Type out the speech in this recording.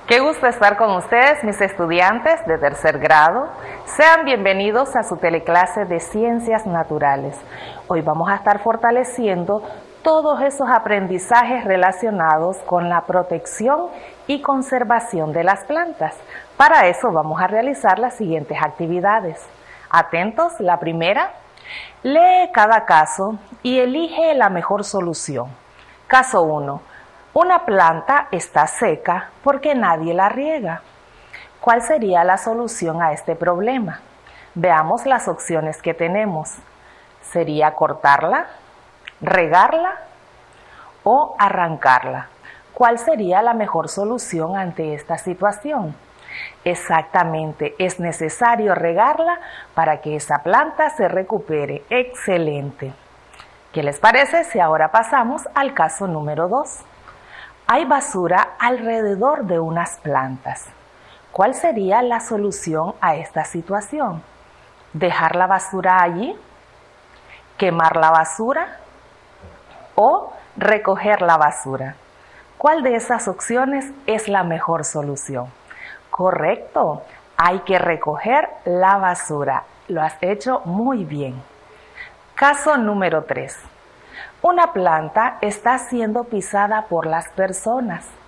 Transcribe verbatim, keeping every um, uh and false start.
Qué gusto estar con ustedes, mis estudiantes de tercer grado. Sean bienvenidos a su teleclase de Ciencias Naturales. Hoy vamos a estar fortaleciendo todos esos aprendizajes relacionados con la protección y conservación de las plantas. Para eso vamos a realizar las siguientes actividades. Atentos, la primera, lee cada caso y elige la mejor solución. Caso uno. Una planta está seca porque nadie la riega. ¿Cuál sería la solución a este problema? Veamos las opciones que tenemos. ¿Sería cortarla, regarla o arrancarla? ¿Cuál sería la mejor solución ante esta situación? Exactamente, es necesario regarla para que esa planta se recupere. Excelente. ¿Qué les parece si ahora pasamos al caso número dos? Hay basura alrededor de unas plantas. ¿Cuál sería la solución a esta situación? ¿Dejar la basura allí? ¿Quemar la basura? ¿O recoger la basura? ¿Cuál de esas opciones es la mejor solución? Correcto, hay que recoger la basura. Lo has hecho muy bien. Caso número tres. Una planta está siendo pisada por las personas.